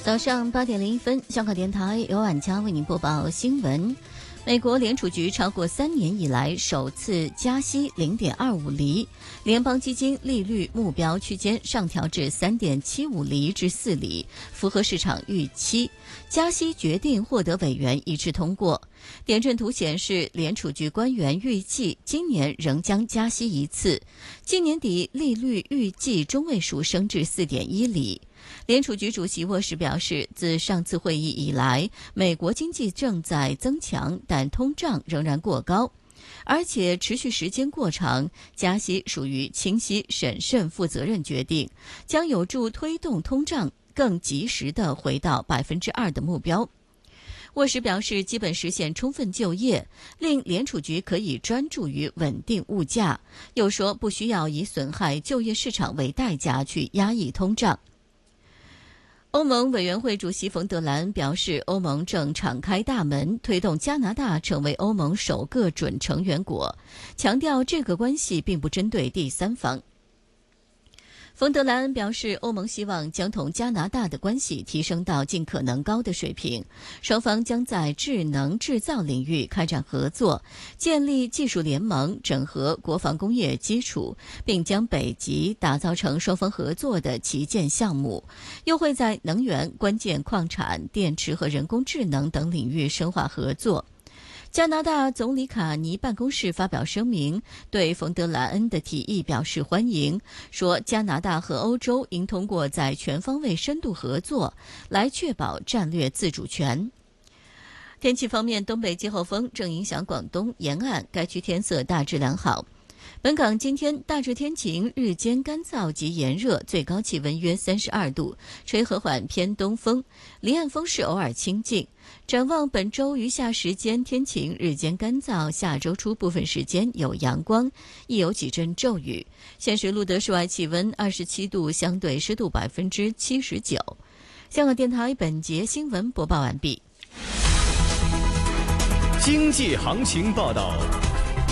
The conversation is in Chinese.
早上8:01，香港电台由晚佳为您播报新闻。美国联储局超过3年以来首次加息0.25厘，联邦基金利率目标区间上调至3.75厘至4厘，符合市场预期。加息决定获得委员一致通过。点阵图显示，联储局官员预计今年仍将加息一次，今年底利率预计中位数升至4.1厘。联储局主席沃什表示，自上次会议以来，美国经济正在增强，但通胀仍然过高，而且持续时间过长，加息属于清晰、审慎、负责任决定，将有助推动通胀更及时地回到2%的目标。沃什表示，基本实现充分就业，令联储局可以专注于稳定物价，又说不需要以损害就业市场为代价去压抑通胀。欧盟委员会主席冯德莱恩表示，欧盟正敞开大门，推动加拿大成为欧盟首个准成员国，强调这个关系并不针对第三方。冯德莱恩表示，欧盟希望将同加拿大的关系提升到尽可能高的水平，双方将在智能制造领域开展合作，建立技术联盟，整合国防工业基础，并将北极打造成双方合作的旗舰项目，又会在能源、关键矿产、电池和人工智能等领域深化合作。加拿大总理卡尼办公室发表声明，对冯德莱恩的提议表示欢迎，说加拿大和欧洲应通过在全方位深度合作来确保战略自主权。天气方面，东北季候风正影响广东沿岸，该区天色大致良好。本港今天大致天晴，日间干燥及炎热，最高气温约32度，吹和缓偏东风，离岸风势偶尔清劲。展望本周余下时间天晴，日间干燥，下周初部分时间有阳光，亦有几阵骤雨。现时录得室外气温27度，相对湿度79%。香港电台本节新闻播报完毕。 经济行情报道。